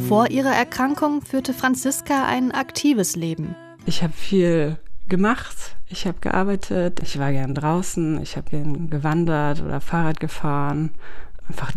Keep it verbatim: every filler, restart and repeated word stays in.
Vor ihrer Erkrankung führte Franziska ein aktives Leben. Ich habe viel gemacht, ich habe gearbeitet, ich war gern draußen, ich habe gern gewandert oder Fahrrad gefahren. Einfach